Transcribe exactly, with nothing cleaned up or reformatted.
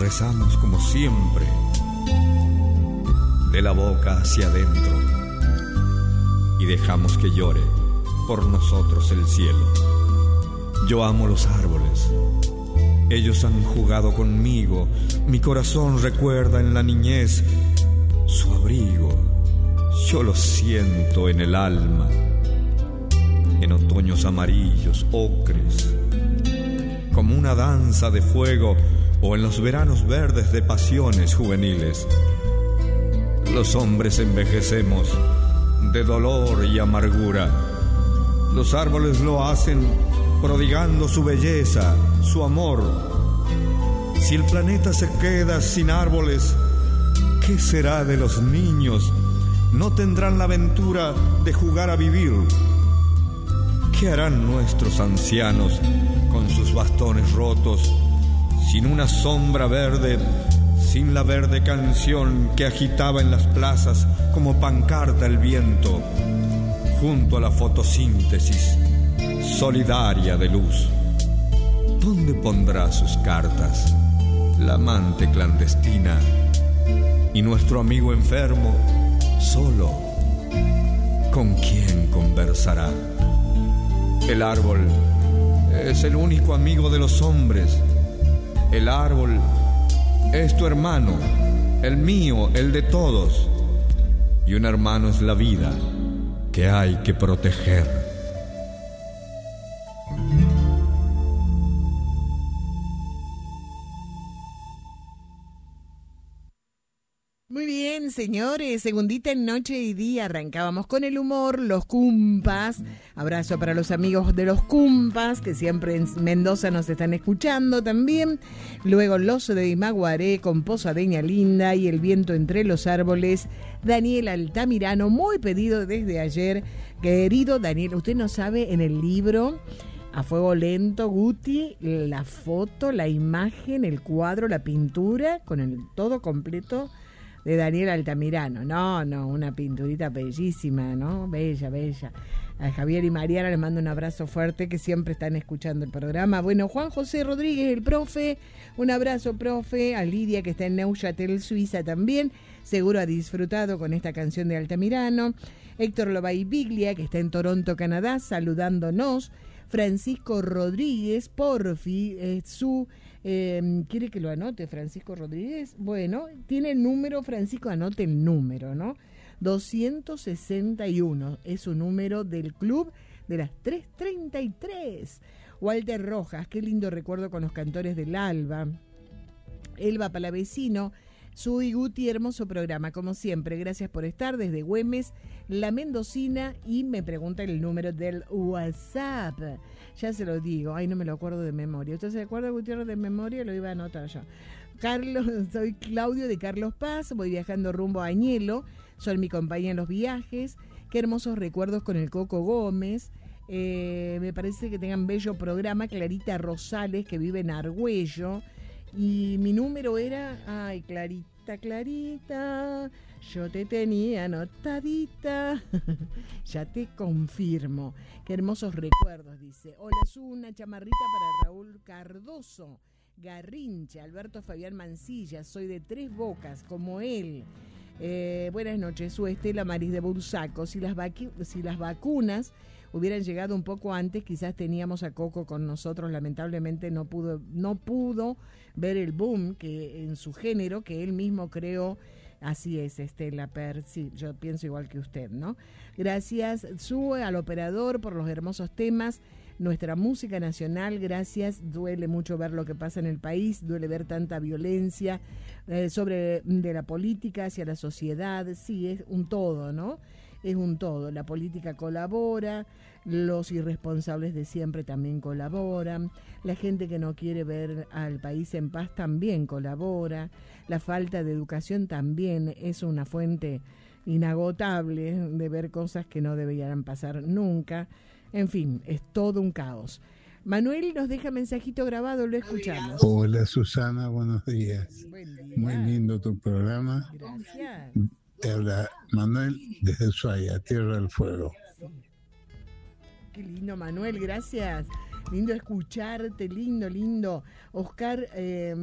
rezamos como siempre, de la boca hacia adentro, y dejamos que llore por nosotros el cielo. Yo amo los árboles, ellos han jugado conmigo, mi corazón recuerda en la niñez su abrigo, yo lo siento en el alma, en otoños amarillos, ocres, como una danza de fuego, o en los veranos verdes de pasiones juveniles. Los hombres envejecemos de dolor y amargura. Los árboles lo hacen prodigando su belleza, su amor. Si el planeta se queda sin árboles, ¿qué será de los niños? No tendrán la aventura de jugar a vivir. ¿Qué harán nuestros ancianos con sus bastones rotos, sin una sombra verde, sin la verde canción que agitaba en las plazas como pancarta el viento, junto a la fotosíntesis solidaria de luz? ¿Dónde pondrá sus cartas la amante clandestina y nuestro amigo enfermo solo? ¿Con quién conversará? El árbol es el único amigo de los hombres. El árbol es tu hermano, el mío, el de todos. Y un hermano es la vida que hay que proteger. Muy bien, señores, segundita en Noche y Día, arrancábamos con el humor, los cumpas, abrazo para los amigos de los cumpas, que siempre en Mendoza nos están escuchando también, luego los de Imaguaré con Posadeña Linda y El viento entre los árboles, Daniel Altamirano, muy pedido desde ayer, querido Daniel, usted no sabe, en el libro A Fuego Lento, Guti, la foto, la imagen, el cuadro, la pintura, con el todo completo de Daniel Altamirano. No, no, una pinturita bellísima, ¿no? Bella, bella. A Javier y Mariana les mando un abrazo fuerte, que siempre están escuchando el programa. Bueno, Juan José Rodríguez, el profe, un abrazo, profe. A Lidia, que está en Neuchâtel, Suiza también. Seguro ha disfrutado con esta canción de Altamirano. Héctor Lobay Biglia, que está en Toronto, Canadá, saludándonos. Francisco Rodríguez, porfi, eh, su... Eh, ¿quiere que lo anote Francisco Rodríguez? Bueno, tiene el número, Francisco, anote el número, ¿no? doscientos sesenta y uno, es su número del club de las tres treinta y tres. Walter Rojas, qué lindo recuerdo con los cantores del Alba. Elba Palavecino, Sui Guti, hermoso programa, como siempre, gracias por estar desde Güemes, La Mendocina, y me pregunta el número del WhatsApp. Ya se lo digo, ay, no me lo acuerdo de memoria. ¿Usted se acuerda, Gutiérrez, de memoria? Lo iba a anotar yo. Carlos, soy Claudio de Carlos Paz, voy viajando rumbo a Añelo, son mi compañía en los viajes. Qué hermosos recuerdos con el Coco Gómez. Eh, me parece que tengan bello programa. Clarita Rosales, que vive en Argüello. Y mi número era, ay, Clarita, Clarita, yo te tenía anotadita. Ya te confirmo. Qué hermosos recuerdos, dice. Hola, es una chamarrita para Raúl Cardoso Garrincha, Alberto Fabián Mancilla, soy de Tres Bocas, como él. Eh, buenas noches, su Estela Maris de Bursaco. Si las, vacu- si las vacunas hubieran llegado un poco antes, quizás teníamos a Coco con nosotros. Lamentablemente no pudo, no pudo ver el boom que en su género que él mismo creó. Así es, Estela Per, sí, yo pienso igual que usted, ¿no? Gracias, Sue, al operador, por los hermosos temas. Nuestra música nacional, gracias. Duele mucho ver lo que pasa en el país, duele ver tanta violencia eh, sobre de la política hacia la sociedad. Sí, es un todo, ¿no? Es un todo. La política colabora, los irresponsables de siempre también colaboran, la gente que no quiere ver al país en paz también colabora, la falta de educación también es una fuente inagotable de ver cosas que no deberían pasar nunca. En fin, es todo un caos. Manuel nos deja mensajito grabado, lo escuchamos. Hola Susana, buenos días. Buen día. Muy lindo tu programa. Gracias. Te habla Manuel desde Ushuaia, Tierra del Fuego. Sí. Qué lindo, Manuel, gracias. Lindo escucharte, lindo, lindo. Oscar... Eh,